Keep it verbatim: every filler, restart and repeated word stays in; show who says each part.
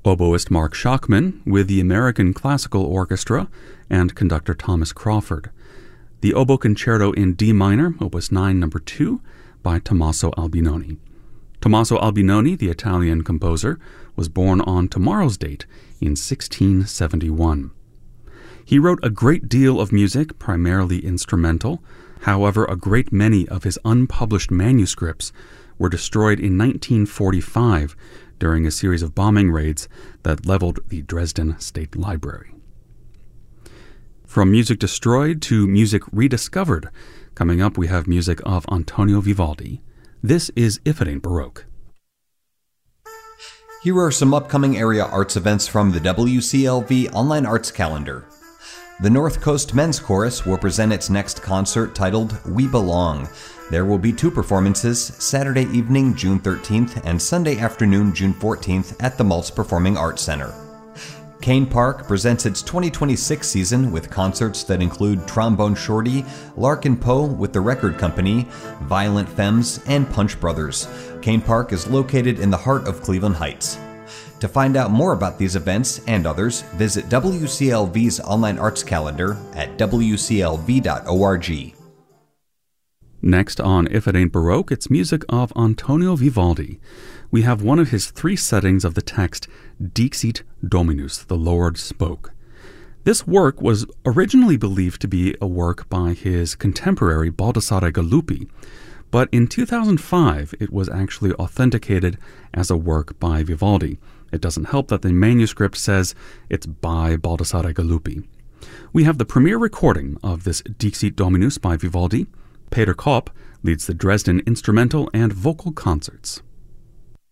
Speaker 1: Oboist Mark Schachman with the American Classical Orchestra and conductor Thomas Crawford. The Oboe Concerto in D minor, Opus nine, number two, by Tommaso Albinoni. Tommaso Albinoni, the Italian composer, was born on tomorrow's date in sixteen seventy-one. He wrote a great deal of music, primarily instrumental. However, a great many of his unpublished manuscripts were destroyed in nineteen forty-five during a series of bombing raids that leveled the Dresden State Library. From music destroyed to music rediscovered, coming up we have music of Antonio Vivaldi. This is If It Ain't Baroque.
Speaker 2: Here are some upcoming area arts events from the W C L V Online Arts Calendar. The North Coast Men's Chorus will present its next concert titled We Belong. There will be two performances, Saturday evening, June thirteenth, and Sunday afternoon, June fourteenth, at the Maltz Performing Arts Center. Kane Park presents its twenty twenty-six season with concerts that include Trombone Shorty, Larkin Poe with the Record Company, Violent Femmes, and Punch Brothers. Kane Park is located in the heart of Cleveland Heights. To find out more about these events and others, visit W C L V's online arts calendar at w c l v dot org.
Speaker 1: Next on If It Ain't Baroque, it's music of Antonio Vivaldi. We have one of his three settings of the text, Dixit Dominus, the Lord spoke. This work was originally believed to be a work by his contemporary Baldassare Galuppi, but in two thousand five it was actually authenticated as a work by Vivaldi. It doesn't help that the manuscript says it's by Baldassare Galuppi. We have the premiere recording of this Dixit Dominus by Vivaldi. Peter Kopp leads the Dresden instrumental and vocal concerts.